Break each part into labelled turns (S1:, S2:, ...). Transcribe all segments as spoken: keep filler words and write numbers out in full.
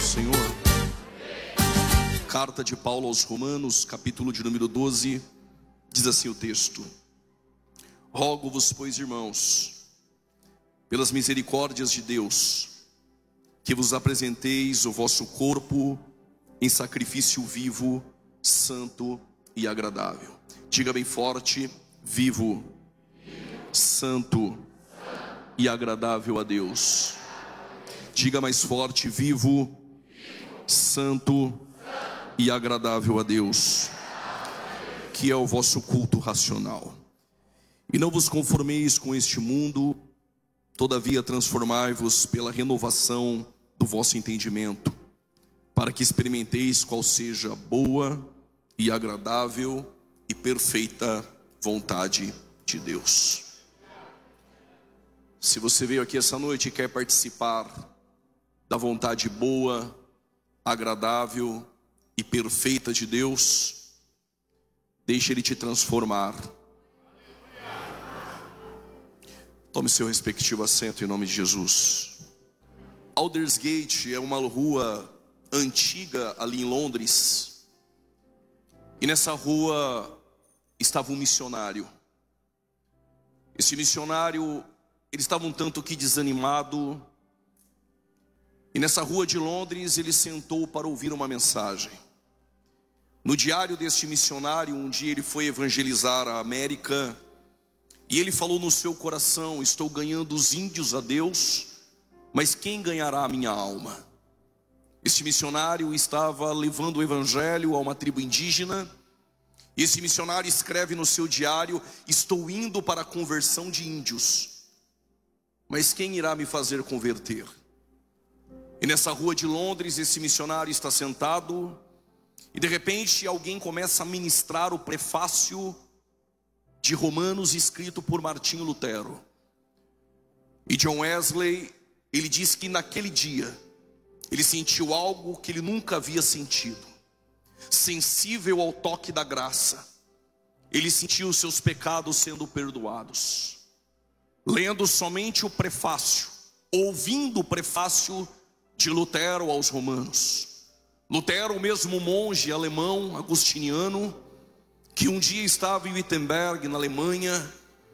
S1: Senhor? Carta de Paulo aos Romanos, capítulo de número doze, diz assim o texto: Rogo-vos, pois, irmãos, pelas misericórdias de Deus, que vos apresenteis o vosso corpo em sacrifício vivo, santo e agradável. Diga bem forte: vivo, santo e agradável a Deus. Diga mais forte: vivo, santo e agradável a Deus, que é o vosso culto racional. E não vos conformeis com este mundo, todavia transformai-vos pela renovação do vosso entendimento, para que experimenteis qual seja a boa e agradável e perfeita vontade de Deus. Se você veio aqui essa noite e quer participar da vontade boa, agradável e perfeita de Deus, deixe Ele te transformar. Tome seu respectivo assento em nome de Jesus. Aldersgate é uma rua antiga ali em Londres, e nessa rua estava um missionário. Esse missionário, ele estava um tanto que desanimado, e nessa rua de Londres ele sentou para ouvir uma mensagem. No diário deste missionário, um dia ele foi evangelizar a América, e ele falou no seu coração: estou ganhando os índios a Deus, mas quem ganhará a minha alma? Este missionário estava levando o evangelho a uma tribo indígena, e esse missionário escreve no seu diário: estou indo para a conversão de índios, mas quem irá me fazer converter? E nessa rua de Londres, esse missionário está sentado, e de repente alguém começa a ministrar o prefácio de Romanos, escrito por Martinho Lutero. E John Wesley, ele diz que naquele dia ele sentiu algo que ele nunca havia sentido. Sensível ao toque da graça, ele sentiu os seus pecados sendo perdoados. Lendo somente o prefácio, ouvindo o prefácio de Lutero aos Romanos. Lutero, o mesmo monge alemão, agustiniano, que um dia estava em Wittenberg, na Alemanha,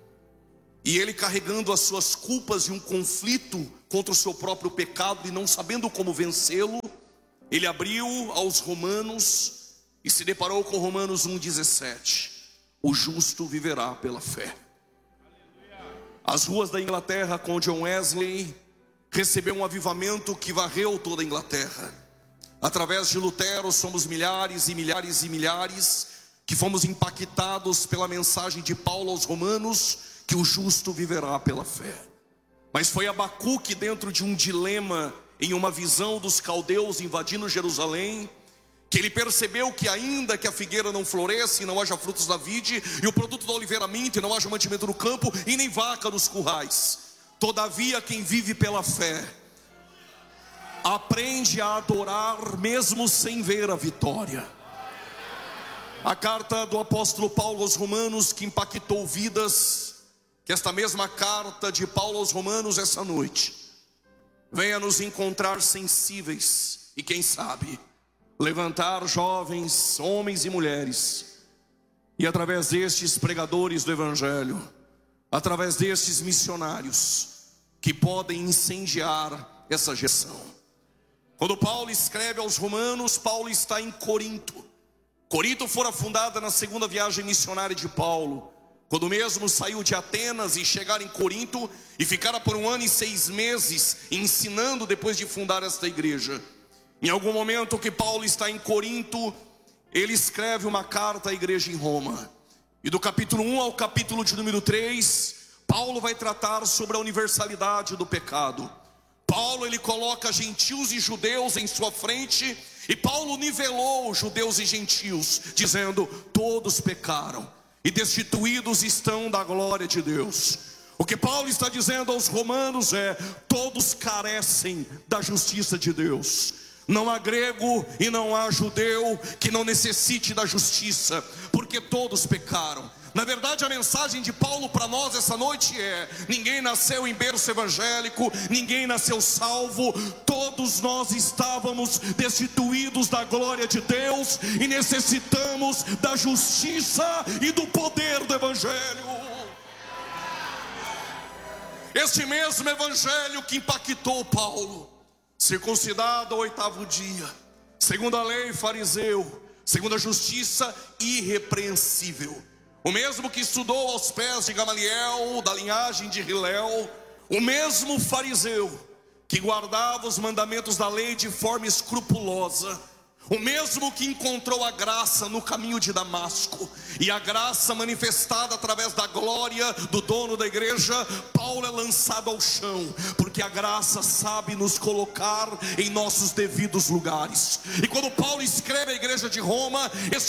S1: e ele carregando as suas culpas e um conflito contra o seu próprio pecado e não sabendo como vencê-lo, ele abriu aos Romanos e se deparou com Romanos um, dezessete. O justo viverá pela fé. As ruas da Inglaterra, com John Wesley, recebeu um avivamento que varreu toda a Inglaterra. Através de Lutero somos milhares e milhares e milhares que fomos impactados pela mensagem de Paulo aos Romanos, que o justo viverá pela fé. Mas foi Abacuque, dentro de um dilema, em uma visão dos caldeus invadindo Jerusalém, que ele percebeu que ainda que a figueira não floresça e não haja frutos da vide, e o produto da oliveira minta e não haja mantimento no campo, e nem vaca nos currais, todavia quem vive pela fé aprende a adorar mesmo sem ver a vitória. A carta do apóstolo Paulo aos Romanos, que impactou vidas, que esta mesma carta de Paulo aos Romanos essa noite venha nos encontrar sensíveis e quem sabe levantar jovens, homens e mulheres, e através destes pregadores do evangelho, através destes missionários que podem incendiar essa geração. Quando Paulo escreve aos Romanos, Paulo está em Corinto. Corinto fora fundada na segunda viagem missionária de Paulo, quando mesmo saiu de Atenas e chegar em Corinto e ficara por um ano e seis meses ensinando depois de fundar esta igreja. Em algum momento que Paulo está em Corinto, ele escreve uma carta à igreja em Roma. E do capítulo um ao capítulo de número três, Paulo vai tratar sobre a universalidade do pecado. Paulo, ele coloca gentios e judeus em sua frente, e Paulo nivelou judeus e gentios, dizendo: todos pecaram e destituídos estão da glória de Deus. O que Paulo está dizendo aos romanos é: todos carecem da justiça de Deus. Não há grego e não há judeu que não necessite da justiça, porque todos pecaram. Na verdade, a mensagem de Paulo para nós essa noite é: ninguém nasceu em berço evangélico, ninguém nasceu salvo, todos nós estávamos destituídos da glória de Deus e necessitamos da justiça e do poder do evangelho. Este mesmo evangelho que impactou Paulo, circuncidado ao oitavo dia, segundo a lei, fariseu, segundo a justiça, irrepreensível. O mesmo que estudou aos pés de Gamaliel, da linhagem de Hilel, o mesmo fariseu que guardava os mandamentos da lei de forma escrupulosa, o mesmo que encontrou a graça no caminho de Damasco, e a graça manifestada através da glória do dono da igreja. Paulo é lançado ao chão, porque a graça sabe nos colocar em nossos devidos lugares. E quando Paulo escreve à igreja de Roma,